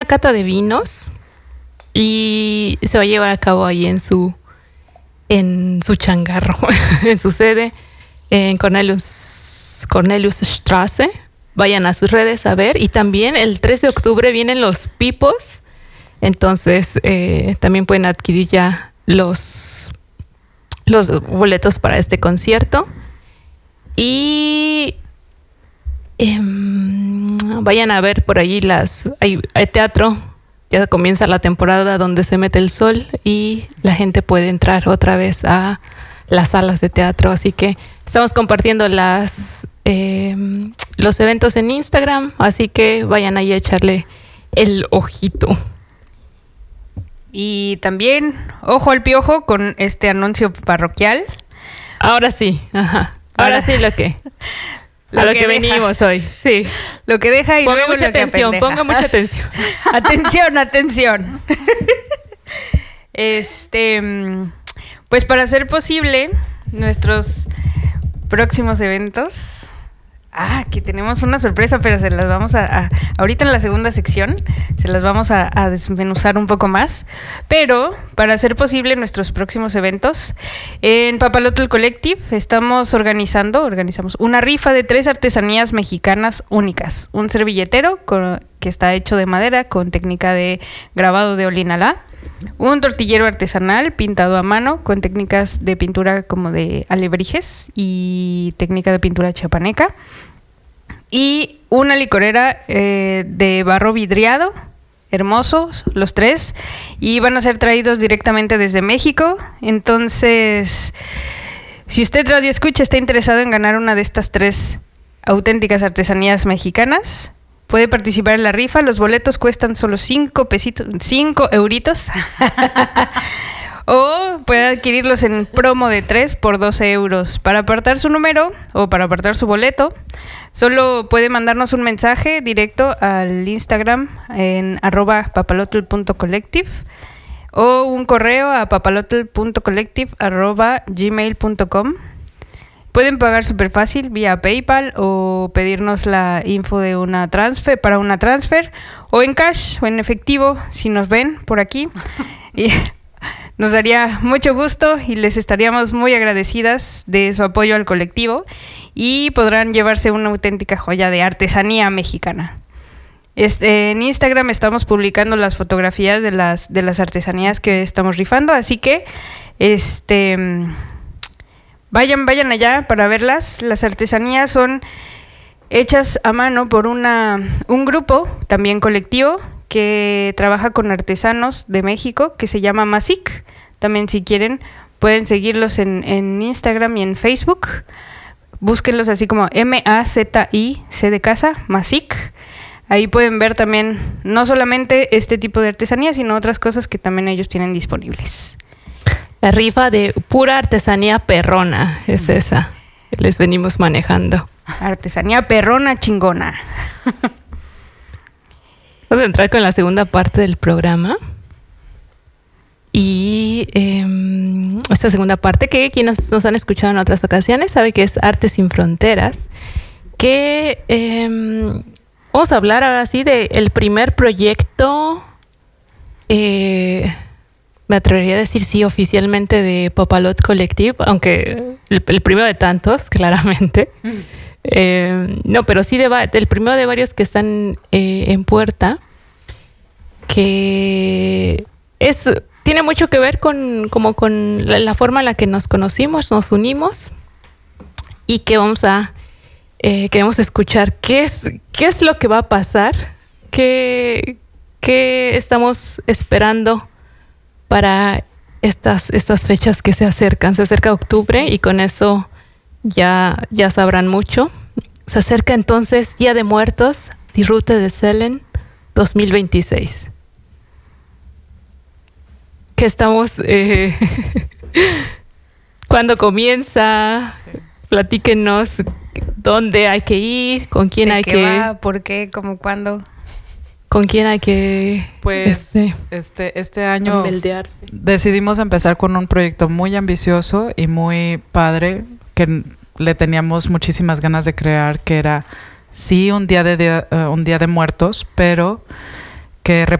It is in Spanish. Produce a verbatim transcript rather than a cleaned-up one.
cata de vinos y se va a llevar a cabo ahí en su en su changarro, en su sede, en Cornelius, Cornelius Strasse. Vayan a sus redes a ver. Y también el tres de octubre vienen los pipos. Entonces eh, también pueden adquirir ya los, los boletos para este concierto. Y eh, vayan a ver por allí las... Hay, hay teatro. Ya comienza la temporada donde se mete el sol y la gente puede entrar otra vez a las salas de teatro. Así que estamos compartiendo las eh, los eventos en Instagram, así que vayan ahí a echarle el ojito. Y también, ojo al piojo con este anuncio parroquial. Ahora sí, ajá. Ahora, Ahora sí lo que... Lo a lo que, que venimos hoy, sí. Lo que deja y ponga luego mucha lo que atención, apendeja. ponga mucha atención. Atención, atención. Este, pues para hacer posible nuestros próximos eventos. Ah, que tenemos una sorpresa, pero se las vamos a, a ahorita en la segunda sección se las vamos a, a desmenuzar un poco más. Pero para hacer posible nuestros próximos eventos, en Papalotl Collective estamos organizando, organizamos una rifa de tres artesanías mexicanas únicas. Un servilletero con, que está hecho de madera con técnica de grabado de olinalá. Un tortillero artesanal pintado a mano con técnicas de pintura como de alebrijes y técnica de pintura chiapaneca. Y una licorera eh, de barro vidriado, hermosos los tres, y van a ser traídos directamente desde México. Entonces, si usted radio escucha está interesado en ganar una de estas tres auténticas artesanías mexicanas, puede participar en la rifa. Los boletos cuestan solo cinco pesitos, cinco euritos. O puede adquirirlos en promo de tres por doce euros. Para apartar su número o para apartar su boleto, solo puede mandarnos un mensaje directo al Instagram en arroba papalotl punto collective o un correo a papalotl punto collective arroba gmail punto com. Pueden pagar súper fácil vía PayPal o pedirnos la info de una transfer para una transfer o en cash o en efectivo si nos ven por aquí. Y nos daría mucho gusto y les estaríamos muy agradecidas de su apoyo al colectivo y podrán llevarse una auténtica joya de artesanía mexicana. Este, en Instagram estamos publicando las fotografías de las, de las artesanías que estamos rifando, así que este... Vayan, vayan allá para verlas. Las artesanías son hechas a mano por una, un grupo, también colectivo, que trabaja con artesanos de México, que se llama Masic. También si quieren pueden seguirlos en, en Instagram y en Facebook. Búsquenlos así como M A Z I C de casa, Masic. Ahí pueden ver también no solamente este tipo de artesanía, sino otras cosas que también ellos tienen disponibles. La rifa de pura artesanía perrona es esa que les venimos manejando. Artesanía perrona chingona. Vamos a entrar con la segunda parte del programa. Y eh, esta segunda parte, que quienes nos han escuchado en otras ocasiones sabe que es Arte Sin Fronteras. Que eh, vamos a hablar ahora sí del primer proyecto... Eh, me atrevería a decir sí oficialmente de Papalotl Collective, aunque el, el primero de tantos, claramente. Mm. Eh, no, pero sí de va- el primero de varios que están eh, en puerta, que es tiene mucho que ver con como con la, la forma en la que nos conocimos, nos unimos y que vamos a eh, queremos escuchar qué es qué es lo que va a pasar, qué qué estamos esperando para estas, estas fechas que se acercan. Se acerca octubre y con eso ya, ya sabrán mucho. Se acerca entonces Día de Muertos, Die Route des Seelen dos mil veintiséis. Que estamos... Eh, ¿Cuándo comienza? Platíquenos dónde hay que ir, con quién ¿De hay qué que... va? ¿Por qué? ¿Cómo? ¿Cuándo? ¿Con quién hay que...? Pues este, este, este año embeldearse? Decidimos empezar con un proyecto muy ambicioso y muy padre que le teníamos muchísimas ganas de crear, que era sí un día de, día, uh, un día de muertos, pero que